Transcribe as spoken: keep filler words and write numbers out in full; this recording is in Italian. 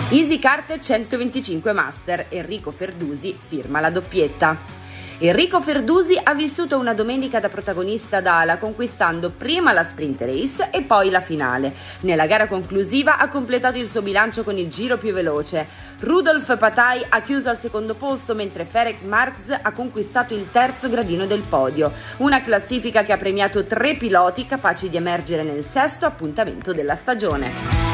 EasyKart centoventicinque Master, Enrico Ferdusi firma la doppietta. Enrico Ferdusi ha vissuto una domenica da protagonista ad ala, conquistando prima la sprint race e poi la finale. Nella gara conclusiva ha completato il suo bilancio con il giro più veloce. Rudolf Patai ha chiuso al secondo posto, mentre Ferenc Marx ha conquistato il terzo gradino del podio. Una classifica che ha premiato tre piloti capaci di emergere nel sesto appuntamento della stagione.